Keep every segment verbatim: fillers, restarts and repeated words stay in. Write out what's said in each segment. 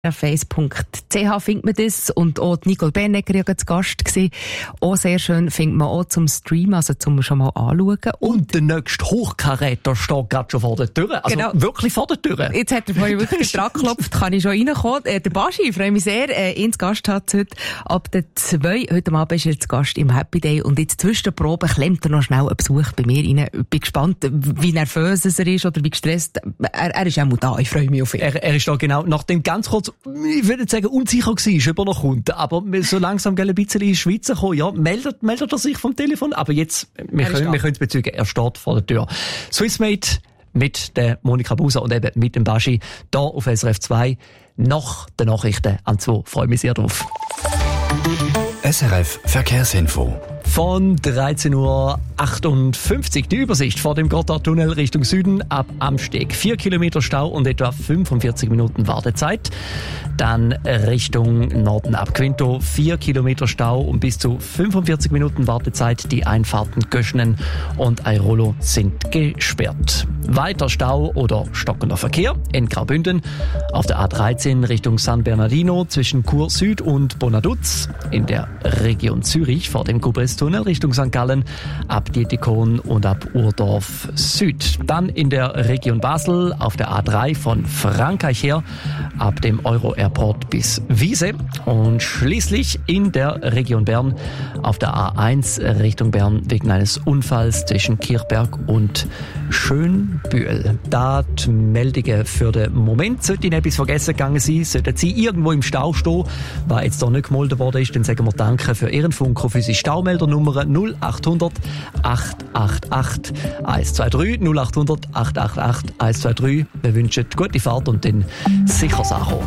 face punkt c h findet man das, und auch Nicole Benegger war ja zu Gast gewesen. Auch sehr schön findet man auch zum Streamen, also zum schon mal anschauen. Und, und der nächste Hochkaräter steht gerade schon vor der Tür, also genau. Wirklich vor der Tür. Jetzt hat er vorhin wirklich dran geklopft, kann ich schon reinkommen. Äh, der Baschi, ich freue mich sehr, äh, ihn zu Gast hat heute ab der zwei. Heute Abend ist er zu Gast im Happy Day, und jetzt zwischen der Probe klemmt er noch schnell einen Besuch bei mir rein. Ich bin gespannt, wie nervös er ist oder wie gestresst. Er, er ist auch mal da, ich freue mich auf ihn. Er, er ist da genau, nachdem ganz kurz, ich würde nicht sagen, unsicher war, ob er noch kommt, aber so langsam ein bisschen in die Schweiz gekommen, ja, meldet, meldet er sich vom Telefon, aber jetzt, wir können, wir können es bezeugen, er steht vor der Tür. Swissmade mit der Monika Buser und eben mit dem Baschi, da auf S R F zwei, nach den Nachrichten an zwei. Freue mich sehr drauf. S R F Verkehrsinfo. Von dreizehn Uhr achtundfünfzig die Übersicht vor dem Gotthardtunnel Richtung Süden ab Amsteg. Vier Kilometer Stau und etwa fünfundvierzig Minuten Wartezeit. Dann Richtung Norden ab Quinto. Vier Kilometer Stau und bis zu fünfundvierzig Minuten Wartezeit. Die Einfahrten Göschenen und Airolo sind gesperrt. Weiter Stau oder stockender Verkehr in Graubünden. Auf der A dreizehn Richtung San Bernardino zwischen Chur Süd und Bonaduz. In der Region Zürich vor dem Gubrist-Tunnel Richtung Sankt Gallen ab Dietikon und ab Urdorf Süd. Dann in der Region Basel auf der A drei von Frankreich her ab dem Euro-Airport bis Wiese. Und schließlich in der Region Bern auf der A eins Richtung Bern wegen eines Unfalls zwischen Kirchberg und Schönbühl. Da die Meldungen für den Moment. Sollte Ihnen etwas vergessen gegangen sein, sollten Sie irgendwo im Stau stehen, was jetzt da nicht gemolden worden ist, dann sagen wir Danke für Ihren Funk auf unsere Staumeldernummer null achthundert acht acht acht eins zwei drei null achthundert acht acht acht eins zwei drei. Wir wünschen gute Fahrt und dann sicher Sache.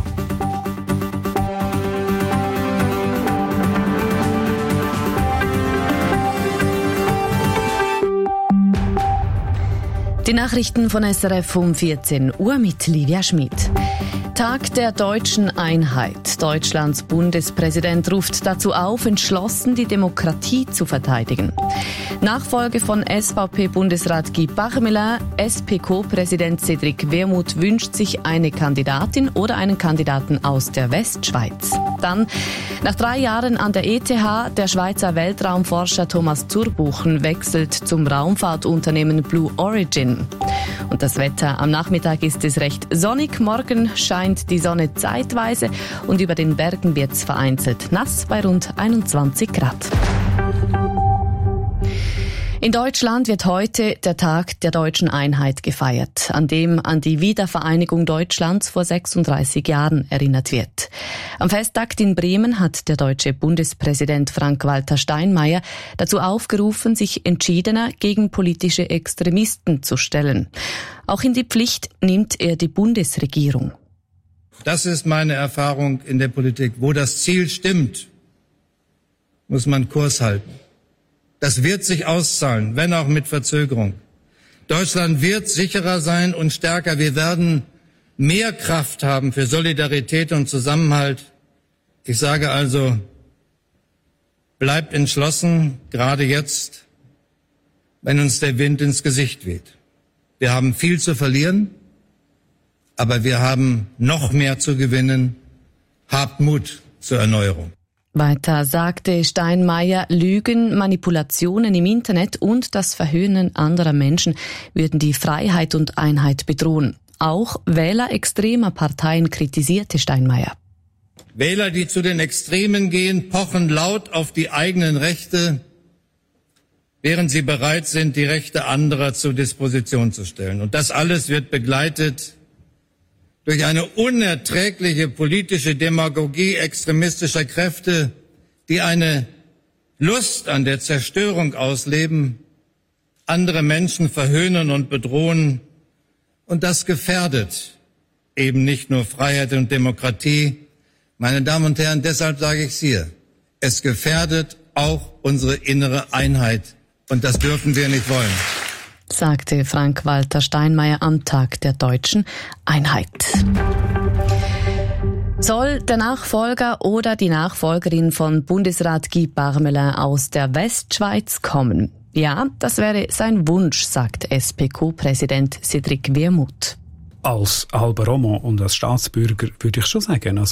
Die Nachrichten von S R F um vierzehn Uhr mit Livia Schmid. Tag der deutschen Einheit. Deutschlands Bundespräsident ruft dazu auf, entschlossen die Demokratie zu verteidigen. Nachfolge von S V P-Bundesrat Guy Parmelin, S P Co-Präsident Cédric Wermuth wünscht sich eine Kandidatin oder einen Kandidaten aus der Westschweiz. Dann, nach drei Jahren an der E T H, der Schweizer Weltraumforscher Thomas Zurbuchen wechselt zum Raumfahrtunternehmen Blue Origin. Und das Wetter: am Nachmittag ist es recht sonnig, morgen scheint die Sonne zeitweise und über den Bergen wird es vereinzelt nass bei rund einundzwanzig Grad. In Deutschland wird heute der Tag der deutschen Einheit gefeiert, an dem an die Wiedervereinigung Deutschlands vor sechsunddreißig Jahren erinnert wird. Am Festtag in Bremen hat der deutsche Bundespräsident Frank-Walter Steinmeier dazu aufgerufen, sich entschiedener gegen politische Extremisten zu stellen. Auch in die Pflicht nimmt er die Bundesregierung. Das ist meine Erfahrung in der Politik. Wo das Ziel stimmt, muss man Kurs halten. Das wird sich auszahlen, wenn auch mit Verzögerung. Deutschland wird sicherer sein und stärker. Wir werden mehr Kraft haben für Solidarität und Zusammenhalt. Ich sage also, bleibt entschlossen, gerade jetzt, wenn uns der Wind ins Gesicht weht. Wir haben viel zu verlieren, aber wir haben noch mehr zu gewinnen. Habt Mut zur Erneuerung. Weiter sagte Steinmeier, Lügen, Manipulationen im Internet und das Verhöhnen anderer Menschen würden die Freiheit und Einheit bedrohen. Auch Wähler extremer Parteien kritisierte Steinmeier. Wähler, die zu den Extremen gehen, pochen laut auf die eigenen Rechte, während sie bereit sind, die Rechte anderer zur Disposition zu stellen. Und das alles wird begleitet durch eine unerträgliche politische Demagogie extremistischer Kräfte, die eine Lust an der Zerstörung ausleben, andere Menschen verhöhnen und bedrohen. Und das gefährdet eben nicht nur Freiheit und Demokratie. Meine Damen und Herren, deshalb sage ich es hier. Es gefährdet auch unsere innere Einheit. Und das dürfen wir nicht wollen, sagte Frank-Walter Steinmeier am Tag der deutschen Einheit. Soll der Nachfolger oder die Nachfolgerin von Bundesrat Guy Parmelin aus der Westschweiz kommen? Ja, das wäre sein Wunsch, sagt S P Co-Präsident Cédric Wermuth. als halber Roman und als Staatsbürger würde ich schon sagen, also